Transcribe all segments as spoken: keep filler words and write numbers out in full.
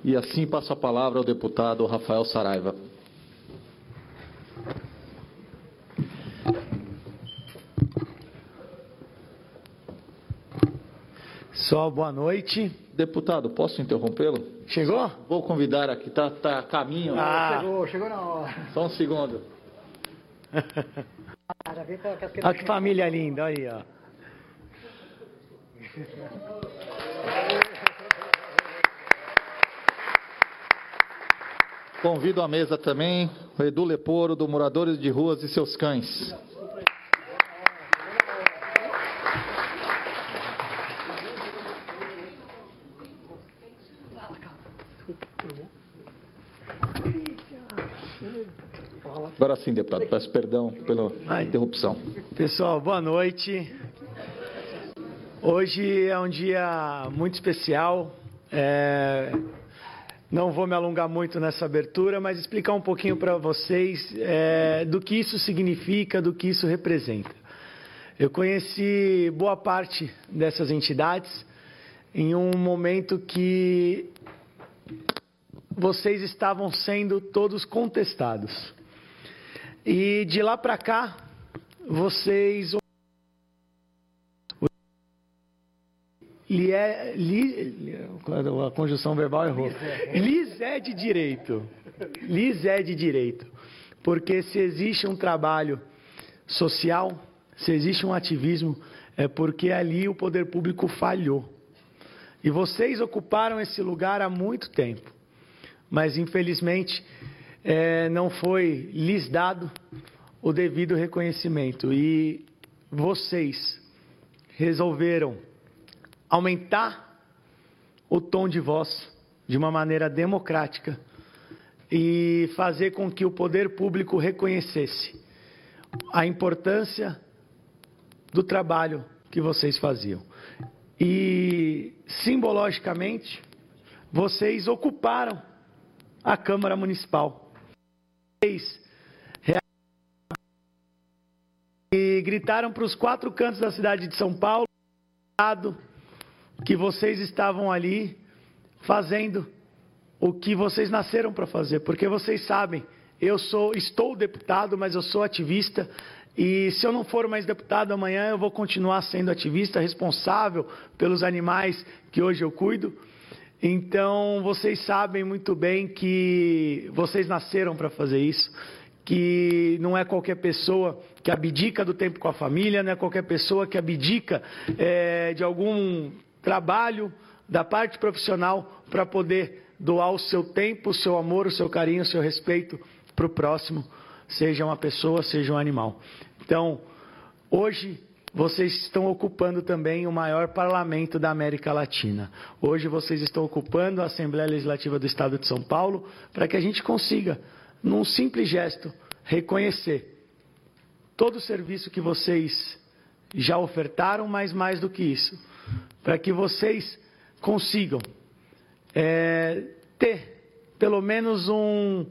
E assim passo a palavra ao deputado Rafael Saraiva. Só boa noite. Deputado, posso interrompê-lo? Chegou? Vou convidar aqui, tá, tá a caminho. Ah. Chegou, chegou na hora. Só um segundo. Ah, já veio com a casqueta. Olha que família linda, olha aí, ó. Convido à mesa também o Edu Leporo, do Moradores de Ruas e Seus Cães. Agora sim, deputado, peço perdão pela Ai. interrupção. Pessoal, boa noite. Hoje é um dia muito especial. É... Não vou me alongar muito nessa abertura, mas explicar um pouquinho para vocês é, do que isso significa, do que isso representa. Eu conheci boa parte dessas entidades em um momento que vocês estavam sendo todos contestados. E de lá para cá, vocês... Li é, li, a conjunção verbal errou. Lis é de direito. Lis é de direito. Porque se existe um trabalho social, se existe um ativismo, é porque ali o poder público falhou. E vocês ocuparam esse lugar há muito tempo. Mas, infelizmente, é, não foi lhes dado o devido reconhecimento. E vocês resolveram aumentar o tom de voz de uma maneira democrática e fazer com que o poder público reconhecesse a importância do trabalho que vocês faziam. E, simbologicamente, vocês ocuparam a Câmara Municipal. Vocês e gritaram para os quatro cantos da cidade de São Paulo que vocês estavam ali fazendo o que vocês nasceram para fazer, porque vocês sabem, eu sou, estou deputado, mas eu sou ativista, e se eu não for mais deputado amanhã, eu vou continuar sendo ativista, responsável pelos animais que hoje eu cuido. Então, vocês sabem muito bem que vocês nasceram para fazer isso, que não é qualquer pessoa que abdica do tempo com a família, não é qualquer pessoa que abdica é, de algum trabalho da parte profissional para poder doar o seu tempo, o seu amor, o seu carinho, o seu respeito para o próximo, seja uma pessoa, seja um animal. Então, hoje vocês estão ocupando também o maior parlamento da América Latina. Hoje vocês estão ocupando a Assembleia Legislativa do Estado de São Paulo para que a gente consiga, num simples gesto, reconhecer todo o serviço que vocês já ofertaram, mas mais do que isso, para que vocês consigam é, ter pelo menos um,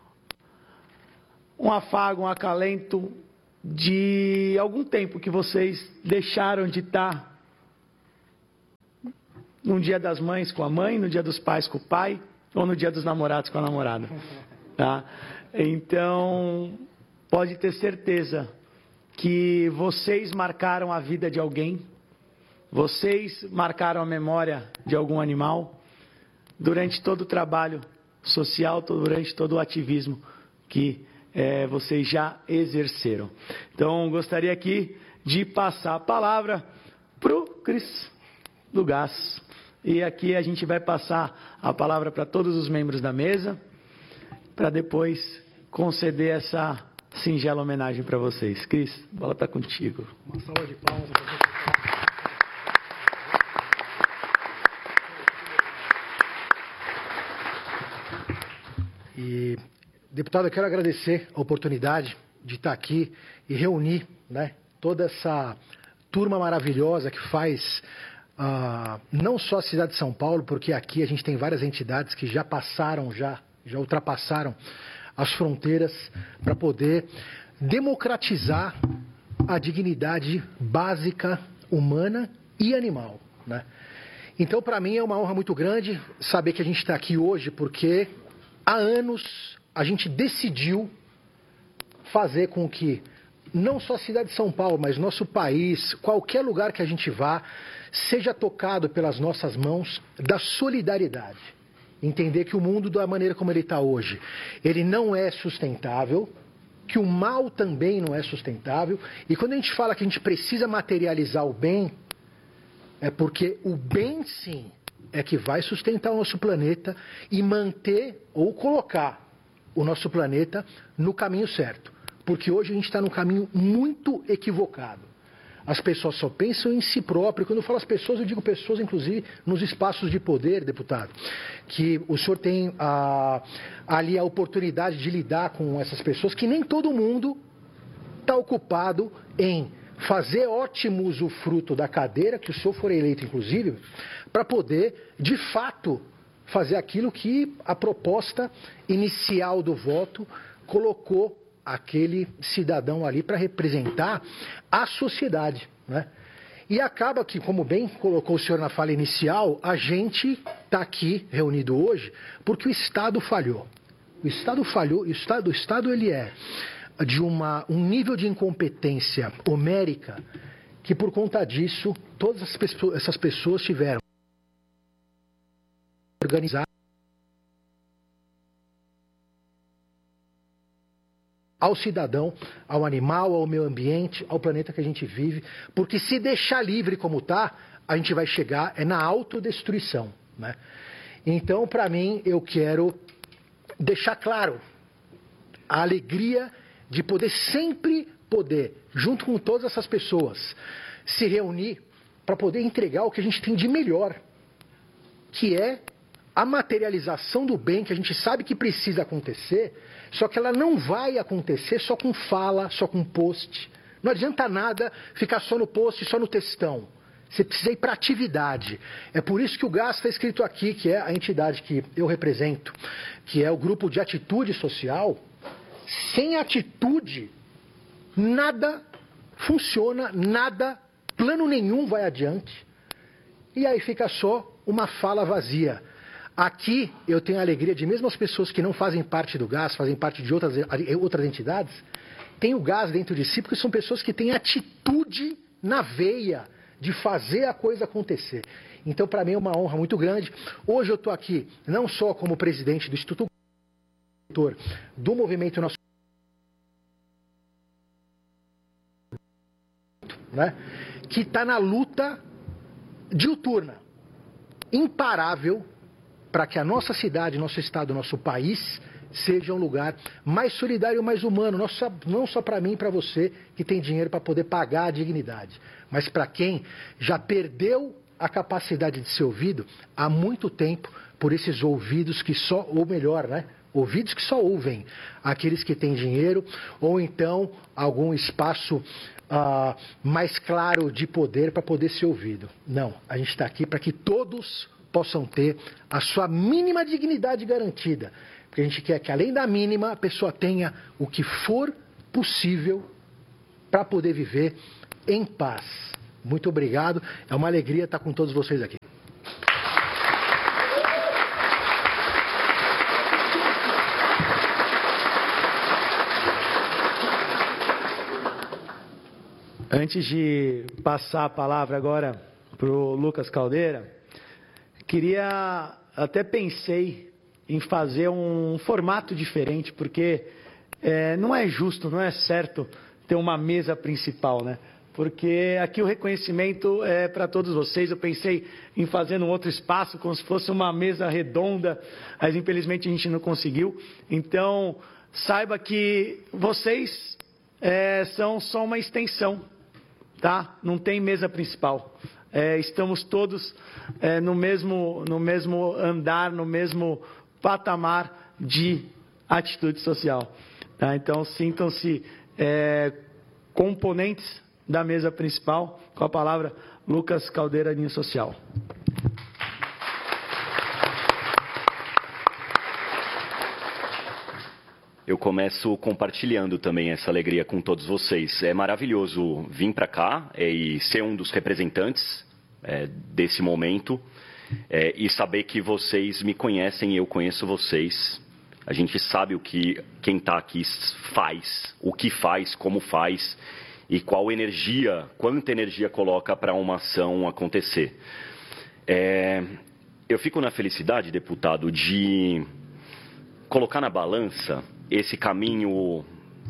um afago, um acalento de algum tempo que vocês deixaram de estar no dia das mães com a mãe, no dia dos pais com o pai, ou no dia dos namorados com a namorada. Tá? Então, pode ter certeza que vocês marcaram a vida de alguém, vocês marcaram a memória de algum animal durante todo o trabalho social, durante todo o ativismo que é, vocês já exerceram. Então, gostaria aqui de passar a palavra para o Cris do Gás. E aqui a gente vai passar a palavra para todos os membros da mesa, para depois conceder essa singela homenagem para vocês. Cris, a bola está contigo. Uma salva de palmas. E, deputado, eu quero agradecer a oportunidade de estar aqui e reunir, né, toda essa turma maravilhosa que faz uh, não só a cidade de São Paulo, porque aqui a gente tem várias entidades que já passaram, já, já ultrapassaram as fronteiras para poder democratizar a dignidade básica, humana e animal, né? Então, para mim, é uma honra muito grande saber que a gente está aqui hoje, porque há anos a gente decidiu fazer com que não só a cidade de São Paulo, mas nosso país, qualquer lugar que a gente vá, seja tocado pelas nossas mãos da solidariedade. Entender que o mundo, da maneira como ele está hoje, ele não é sustentável, que o mal também não é sustentável. E quando a gente fala que a gente precisa materializar o bem, é porque o bem, sim, é que vai sustentar o nosso planeta e manter ou colocar o nosso planeta no caminho certo. Porque hoje a gente está num caminho muito equivocado. As pessoas só pensam em si próprias. Quando eu falo as pessoas, eu digo pessoas, inclusive, nos espaços de poder, deputado. Que o senhor tem ah, ali a oportunidade de lidar com essas pessoas, que nem todo mundo está ocupado em fazer ótimo usufruto da cadeira, que o senhor for eleito, inclusive, para poder, de fato, fazer aquilo que a proposta inicial do voto colocou aquele cidadão ali para representar a sociedade, né? E acaba que, como bem colocou o senhor na fala inicial, a gente está aqui reunido hoje porque o Estado falhou. O Estado falhou, o Estado, o Estado ele é de uma, um nível de incompetência homérica que, por conta disso, todas as pessoas, essas pessoas tiveram organizar ao cidadão, ao animal, ao meio ambiente, ao planeta que a gente vive, porque se deixar livre como está, a gente vai chegar é na autodestruição, né? Então, para mim, eu quero deixar claro a alegria de poder sempre poder, junto com todas essas pessoas, se reunir para poder entregar o que a gente tem de melhor, que é a materialização do bem que a gente sabe que precisa acontecer, só que ela não vai acontecer só com fala, só com post. Não adianta nada ficar só no post, só no textão. Você precisa ir para atividade. É por isso que o G A S está escrito aqui, que é a entidade que eu represento, que é o Grupo de Atitude Social. Sem atitude, nada funciona, nada, plano nenhum vai adiante. E aí fica só uma fala vazia. Aqui eu tenho a alegria de, mesmo as pessoas que não fazem parte do G A S, fazem parte de outras, outras entidades, tem o G A S dentro de si, porque são pessoas que têm atitude na veia de fazer a coisa acontecer. Então, para mim, é uma honra muito grande. Hoje eu estou aqui não só como presidente do Instituto do Movimento Nosso, né, que está na luta diuturna, imparável, para que a nossa cidade, nosso estado, nosso país seja um lugar mais solidário, mais humano, não só, não só para mim e para você que tem dinheiro para poder pagar a dignidade, mas para quem já perdeu a capacidade de ser ouvido há muito tempo por esses ouvidos que só, ou melhor, né? Ouvidos que só ouvem aqueles que têm dinheiro ou então algum espaço ah, mais claro de poder para poder ser ouvido. Não, a gente está aqui para que todos possam ter a sua mínima dignidade garantida. Porque a gente quer que, além da mínima, a pessoa tenha o que for possível para poder viver em paz. Muito obrigado. É uma alegria estar com todos vocês aqui. Antes de passar a palavra agora para o Lucas Caldeira, queria, até pensei em fazer um formato diferente, porque é, não é justo, não é certo ter uma mesa principal, né? Porque aqui o reconhecimento é para todos vocês. Eu pensei em fazer num outro espaço, como se fosse uma mesa redonda, mas infelizmente a gente não conseguiu. Então, saiba que vocês é, são só uma extensão, tá? Não tem mesa principal. É, estamos todos é, no mesmo, no mesmo andar, no mesmo patamar de atitude social. Tá? Então, sintam-se é, componentes da mesa principal. Com a palavra, Lucas Caldeira, Ninho Social. Eu começo compartilhando também essa alegria com todos vocês. É maravilhoso vir para cá e ser um dos representantes é, desse momento. É, e saber que vocês me conhecem e eu conheço vocês. A gente sabe o que quem está aqui faz, o que faz, como faz e qual energia, quanta energia coloca para uma ação acontecer. É, eu fico na felicidade, deputado, de colocar na balança esse caminho.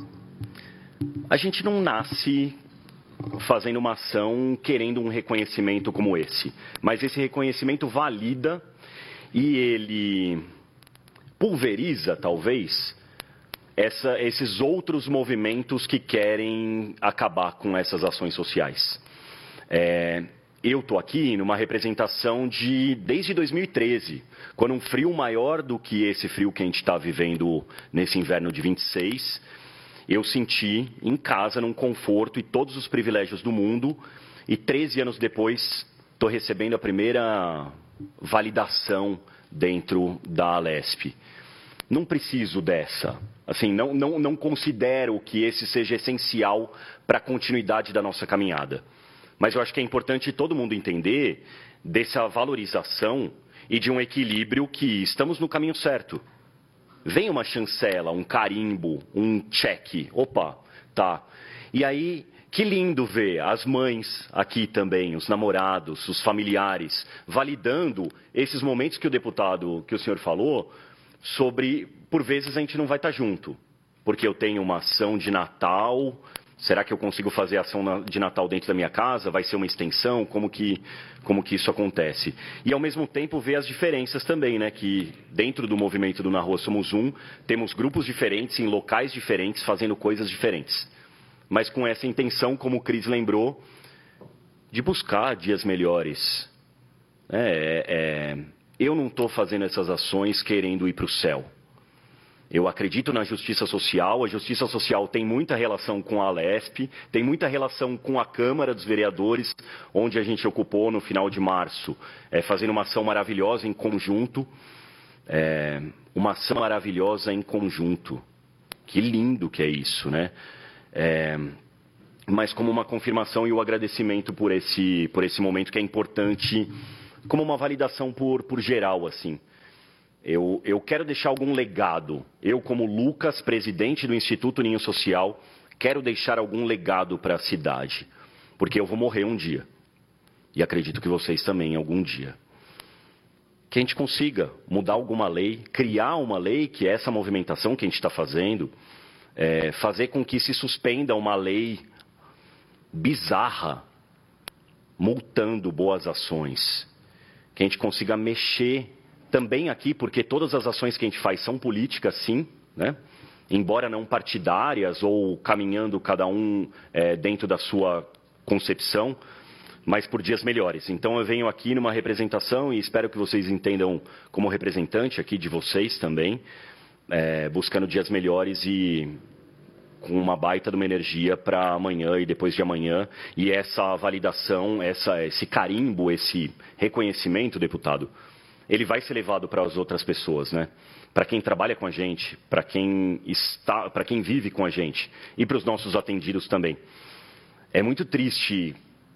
A gente não nasce fazendo uma ação querendo um reconhecimento como esse, mas esse reconhecimento valida e ele pulveriza, talvez, essa, esses outros movimentos que querem acabar com essas ações sociais. É, eu estou aqui numa representação de desde dois mil e treze, quando um frio maior do que esse frio que a gente está vivendo nesse inverno de vinte e seis, eu senti em casa, num conforto e todos os privilégios do mundo, e treze anos depois estou recebendo a primeira validação dentro da Alesp. Não preciso dessa. Assim, não, não, não considero que esse seja essencial para a continuidade da nossa caminhada. Mas eu acho que é importante todo mundo entender dessa valorização e de um equilíbrio que estamos no caminho certo. Vem uma chancela, um carimbo, um cheque. Opa, tá. E aí, que lindo ver as mães aqui também, os namorados, os familiares, validando esses momentos que o deputado, que o senhor falou, sobre, por vezes a gente não vai estar junto. Porque eu tenho uma ação de Natal, será que eu consigo fazer a ação de Natal dentro da minha casa? Vai ser uma extensão? Como que, como que isso acontece? E, ao mesmo tempo, ver as diferenças também, né? Que dentro do movimento do Na Rua Somos Um, temos grupos diferentes, em locais diferentes, fazendo coisas diferentes. Mas com essa intenção, como o Cris lembrou, de buscar dias melhores. É, é, eu não estou fazendo essas ações querendo ir para o céu. Eu acredito na justiça social. A justiça social tem muita relação com a Alesp, tem muita relação com a Câmara dos Vereadores, onde a gente ocupou no final de março, é, fazendo uma ação maravilhosa em conjunto. É, uma ação maravilhosa em conjunto. Que lindo que é isso, né? É, mas como uma confirmação e o agradecimento por esse, por esse momento que é importante, como uma validação por, por geral, assim. Eu, eu quero deixar algum legado. Eu, como Lucas, presidente do Instituto Ninho Social, quero deixar algum legado para a cidade. Porque eu vou morrer um dia. E acredito que vocês também, algum dia. Que a gente consiga mudar alguma lei, criar uma lei, que é essa movimentação que a gente está fazendo, é, fazer com que se suspenda uma lei bizarra, multando boas ações. Que a gente consiga mexer também aqui, porque todas as ações que a gente faz são políticas, sim, né? Embora não partidárias ou caminhando cada um é, dentro da sua concepção, mas por dias melhores. Então eu venho aqui numa representação e espero que vocês entendam como representante aqui de vocês também, é, buscando dias melhores e com uma baita de uma energia para amanhã e depois de amanhã. E essa validação, essa, esse carimbo, esse reconhecimento, deputado, ele vai ser levado para as outras pessoas, né? Para quem trabalha com a gente, para quem está, para quem vive com a gente e para os nossos atendidos também. É muito triste,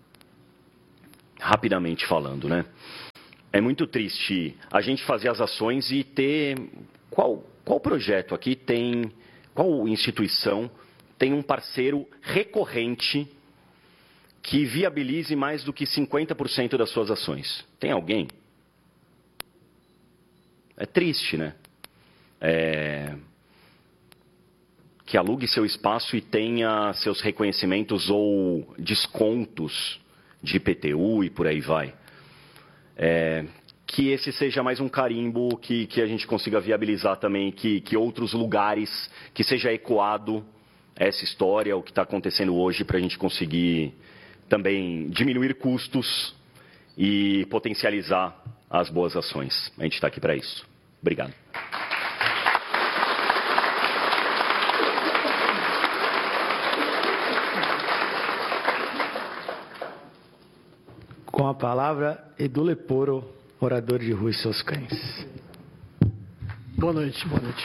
rapidamente falando, né? É muito triste a gente fazer as ações e ter qual qual projeto aqui tem, qual instituição tem um parceiro recorrente que viabilize mais do que cinquenta por cento das suas ações? Tem alguém? É triste, né? É... Que alugue seu espaço e tenha seus reconhecimentos ou descontos de I P T U e por aí vai. É... Que esse seja mais um carimbo que, que a gente consiga viabilizar também, que, que outros lugares, que seja ecoado essa história, o que está acontecendo hoje, para a gente conseguir também diminuir custos e potencializar as boas ações. A gente está aqui para isso. Obrigado. Com a palavra, Edu Leporo, morador de Rua e seus cães. Boa noite, boa noite.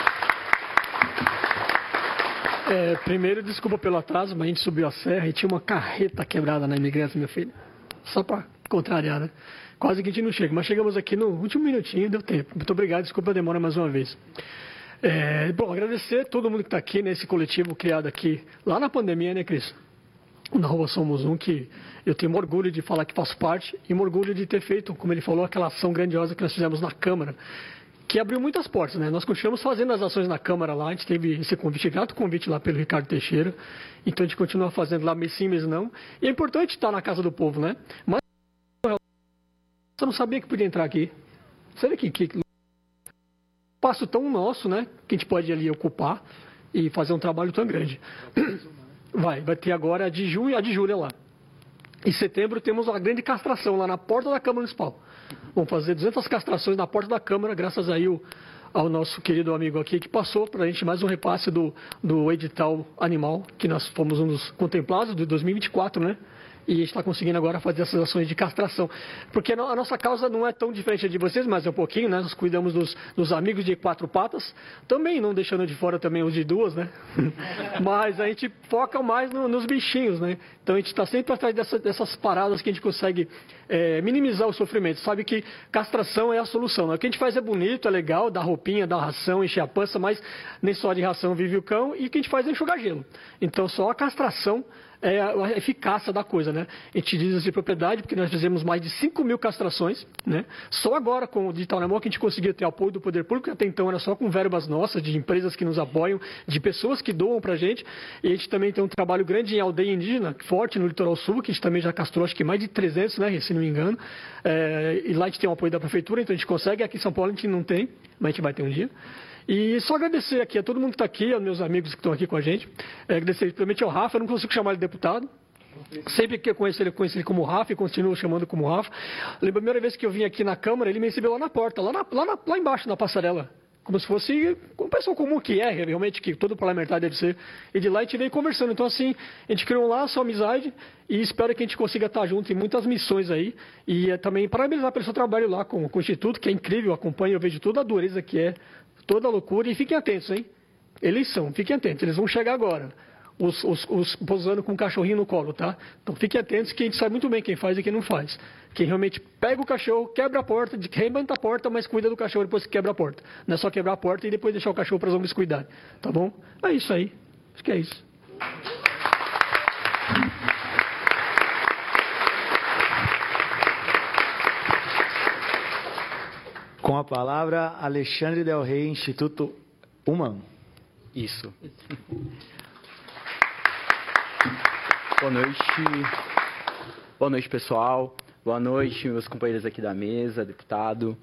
É, primeiro, desculpa pelo atraso, mas a gente subiu a serra e tinha uma carreta quebrada na imigrância, meu filho. Só para contrariar, né? quase que a gente não chega, mas chegamos aqui no último minutinho, deu tempo. Muito obrigado, desculpa a demora mais uma vez. É, bom, agradecer a todo mundo que está aqui nesse coletivo criado aqui, lá na pandemia, né, Cris? Na Rua Somos Um, que eu tenho orgulho de falar que faço parte e um orgulho de ter feito, como ele falou, aquela ação grandiosa que nós fizemos na Câmara, que abriu muitas portas, né? Nós continuamos fazendo as ações na Câmara lá, a gente teve esse convite, grato convite lá pelo Ricardo Teixeira, então a gente continua fazendo lá, mês sim, mês não, e é importante estar na casa do povo, né? Mas eu não sabia que podia entrar aqui. Sabe que, que espaço tão nosso, né? Que a gente pode ali ocupar e fazer um trabalho tão grande. Vai, vai ter agora a de junho e a de julho lá. Em setembro temos uma grande castração lá na porta da Câmara Municipal. Vamos fazer duzentas castrações na porta da Câmara, graças aí ao, ao nosso querido amigo aqui, que passou para a gente mais um repasse do, do edital animal, que nós fomos um dos contemplados de dois mil e vinte e quatro, né? E a gente está conseguindo agora fazer essas ações de castração. Porque a nossa causa não é tão diferente de vocês, mas é um pouquinho, né? Nós cuidamos dos, dos amigos de quatro patas, também não deixando de fora também os de duas, né? Mas a gente foca mais no, nos bichinhos, né? Então a gente está sempre atrás dessa, dessas paradas que a gente consegue é, minimizar o sofrimento. Sabe que castração é a solução, né? O que a gente faz é bonito, é legal, dá roupinha, dá ração, encher a pança, mas nem só de ração vive o cão, e o que a gente faz é enxugar gelo. Então só a castração é a eficácia da coisa, né? A gente diz assim, de propriedade, porque nós fizemos mais de cinco mil castrações, né? Só agora, com o Digital Animal, que a gente conseguiu ter apoio do poder público, até então era só com verbas nossas, de empresas que nos apoiam, de pessoas que doam pra gente, e a gente também tem um trabalho grande em aldeia indígena, forte no litoral sul, que a gente também já castrou, acho que mais de trezentos, né? Se não me engano, é, e lá a gente tem um apoio da prefeitura, então a gente consegue, aqui em São Paulo a gente não tem, mas a gente vai ter um dia. E só agradecer aqui a todo mundo que está aqui, aos meus amigos que estão aqui com a gente. É, agradecer principalmente ao Rafa, eu não consigo chamar ele de deputado. Sempre que eu conheço ele, eu conheço ele como Rafa e continuo chamando como Rafa. Lembro a primeira vez que eu vim aqui na Câmara, ele me recebeu lá na porta, lá, na, lá, na, lá embaixo, na passarela. Como se fosse uma pessoa comum que é, realmente, que todo parlamentar deve ser. E de lá a gente veio conversando. Então, assim, a gente criou um laço, uma amizade, e espero que a gente consiga estar junto em muitas missões aí. E é, também parabenizar pelo seu trabalho lá com, com o Instituto, que é incrível, acompanho, eu vejo toda a dureza que é, toda a loucura. E fiquem atentos, hein? Eleição, fiquem atentos, eles vão chegar agora. Os, os, os posando com o cachorrinho no colo, tá? Então fiquem atentos que a gente sabe muito bem quem faz e quem não faz. Quem realmente pega o cachorro, quebra a porta, rebenta a porta, mas cuida do cachorro depois que quebra a porta. Não é só quebrar a porta e depois deixar o cachorro para os homens cuidarem, tá bom? É isso aí. Acho que é isso. Com a palavra, Alexandre Del Rey, Instituto Human. Isso. Boa noite. Boa noite, pessoal. Boa noite, meus companheiros aqui da mesa, deputado.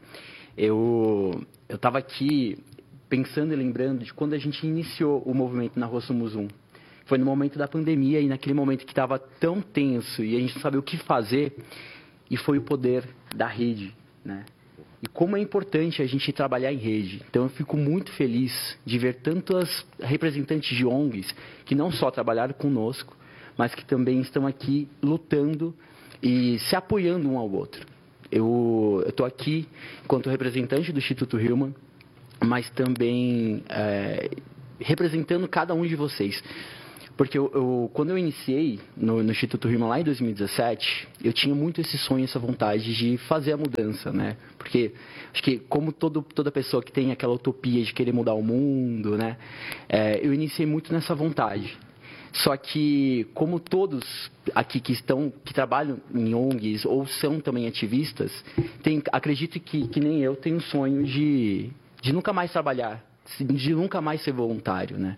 Eu eu estava aqui pensando e lembrando de quando a gente iniciou o movimento na Rua Somos Um. Foi no momento da pandemia e naquele momento que estava tão tenso e a gente não sabia o que fazer, e foi o poder da rede, né? E como é importante a gente trabalhar em rede. Então eu fico muito feliz de ver tantas representantes de O N Gs que não só trabalharam conosco, mas que também estão aqui lutando e se apoiando um ao outro. Eu estou aqui enquanto representante do Instituto Hillman, mas também é, representando cada um de vocês. Porque eu, eu, quando eu iniciei no, no Instituto Hillman lá em dois mil e dezessete, eu tinha muito esse sonho, essa vontade de fazer a mudança, né? Porque acho que como todo, toda pessoa que tem aquela utopia de querer mudar o mundo, né? É, eu iniciei muito nessa vontade. Só que, como todos aqui que estão, que trabalham em O N Gs ou são também ativistas, tem, acredito que, que nem eu, tenho um sonho de, de nunca mais trabalhar, de nunca mais ser voluntário, né?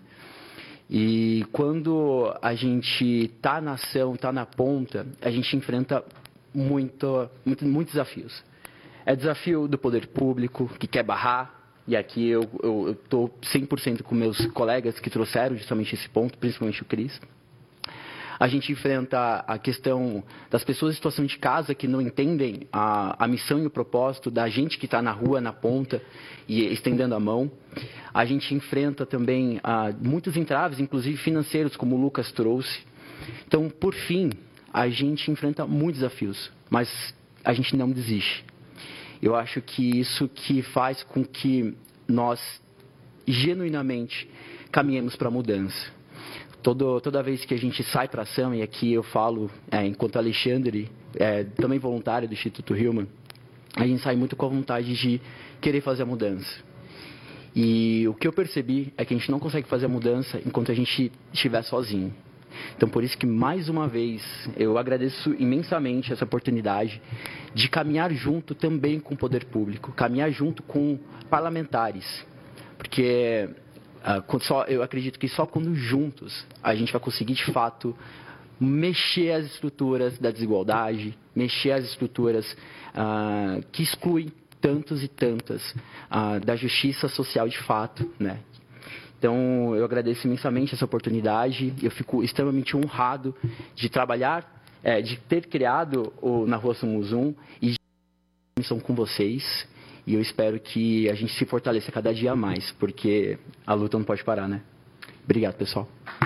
E quando a gente está na ação, está na ponta, a gente enfrenta muito, muito, muitos desafios. É desafio do poder público, que quer barrar, e aqui eu estou cem por cento com meus colegas que trouxeram justamente esse ponto, principalmente o Cris. A gente enfrenta a questão das pessoas em situação de casa que não entendem a, a missão e o propósito da gente que está na rua, na ponta, e estendendo a mão. A gente enfrenta também ah, muitos entraves, inclusive financeiros, como o Lucas trouxe. Então, por fim, a gente enfrenta muitos desafios, mas a gente não desiste. Eu acho que isso que faz com que nós, genuinamente, caminhemos para a mudança. Todo, toda vez que a gente sai para a ação, e aqui eu falo, é, enquanto Alexandre, é, também voluntário do Instituto Hillman, a gente sai muito com a vontade de querer fazer a mudança. E o que eu percebi é que a gente não consegue fazer a mudança enquanto a gente estiver sozinho. Então, por isso que, mais uma vez, eu agradeço imensamente essa oportunidade de caminhar junto também com o poder público, caminhar junto com parlamentares. Porque uh, só, eu acredito que só quando juntos a gente vai conseguir, de fato, mexer as estruturas da desigualdade, mexer as estruturas uh, que excluem tantos e tantas uh, da justiça social de fato, né? Então, eu agradeço imensamente essa oportunidade. Eu fico extremamente honrado de trabalhar, é, de ter criado o Na Rua Somos Um e de estar com vocês. E eu espero que a gente se fortaleça cada dia mais, porque a luta não pode parar, né? Obrigado, pessoal.